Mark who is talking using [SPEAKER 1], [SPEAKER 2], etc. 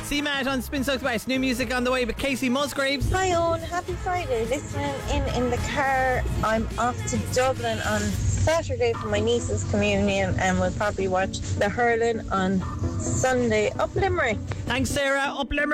[SPEAKER 1] See Matt on Spin Sucked West. New music on the way with Casey Musgraves.
[SPEAKER 2] Hi Owen, happy Friday. Listening in the car. I'm off to Dublin on Saturday for my niece's communion, and we'll probably watch the hurling on Sunday up Limerick.
[SPEAKER 1] Thanks, Sarah. Up Limerick.